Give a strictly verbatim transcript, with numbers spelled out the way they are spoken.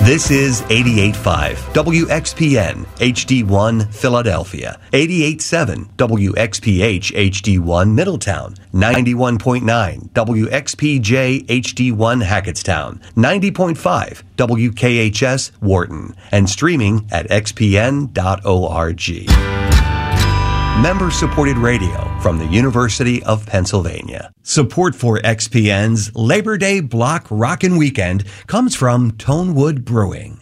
This is eighty-eight point five W X P N H D one Philadelphia, eighty-eight point seven W X P H H D one Middletown, ninety-one point nine W X P J H D one Hackettstown, ninety point five W K H S Wharton, and streaming at x p n dot org. Member-supported radio from the University of Pennsylvania. Support for X P N's Labor Day Block Rockin' Weekend comes from Tonewood Brewing.